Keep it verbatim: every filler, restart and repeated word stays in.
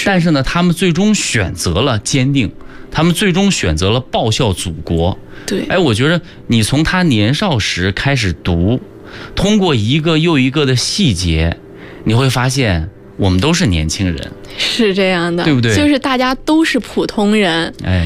但是呢，他们最终选择了坚定，他们最终选择了报效祖国。 对， 哎，我觉得你从他年少时开始读，通过一个又一个的细节，你会发现我们都是年轻人， 是这样的， 对不对？ 就是大家都是普通人， 哎。